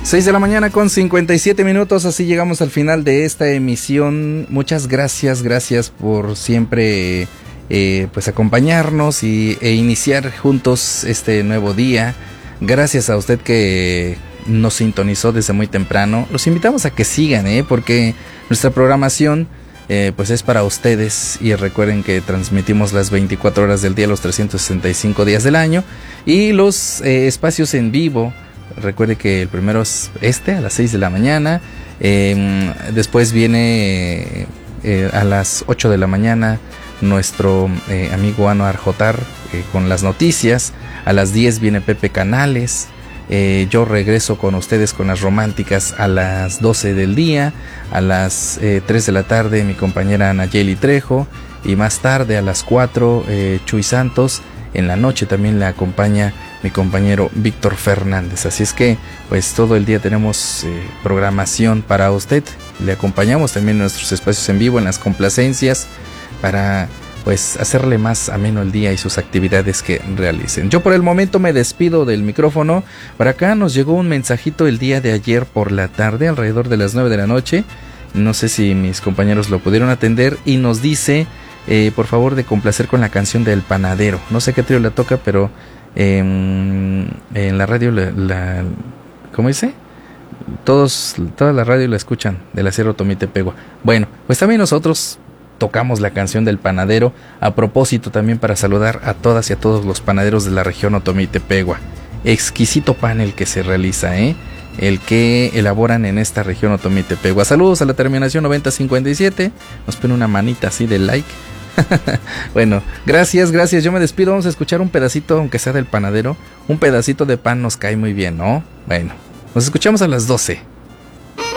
6 de la mañana con 57 minutos, así llegamos al final de esta emisión. Muchas gracias por siempre pues acompañarnos e iniciar juntos este nuevo día. Gracias a usted que nos sintonizó desde muy temprano. Los invitamos a que sigan, porque nuestra programación pues es para ustedes, y recuerden que transmitimos las 24 horas del día, los 365 días del año, y los espacios en vivo. Recuerde que el primero es a las 6 de la mañana, después viene a las 8 de la mañana nuestro amigo Anuar Jotar con las noticias. A las 10 viene Pepe Canales. Yo regreso con ustedes con las románticas a las 12 del día. A las 3 de la tarde mi compañera Nayeli Trejo, y más tarde a las 4 Chuy Santos. En la noche también le acompaña mi compañero Víctor Fernández. Así es que pues todo el día tenemos programación para usted. Le acompañamos también en nuestros espacios en vivo, en las complacencias, para pues hacerle más ameno el día y sus actividades que realicen. Yo por el momento me despido del micrófono. Para acá nos llegó un mensajito el día de ayer por la tarde, alrededor de las 9 de la noche. No sé si mis compañeros lo pudieron atender, y nos dice por favor de complacer con la canción del Panadero. No sé qué trío la toca, pero en la radio ¿cómo dice? Toda la radio la escuchan, del Acero Tomitepegua. Bueno, pues también nosotros tocamos la canción del Panadero, a propósito también para saludar a todas y a todos los panaderos de la región Otomitepegua. Exquisito pan el que se realiza, el que elaboran en esta región Otomitepegua. Saludos a la terminación 9057. Nos pone una manita así de like. Bueno, gracias. Yo me despido. Vamos a escuchar un pedacito, aunque sea del Panadero. Un pedacito de pan nos cae muy bien, ¿no? Bueno, nos escuchamos a las 12.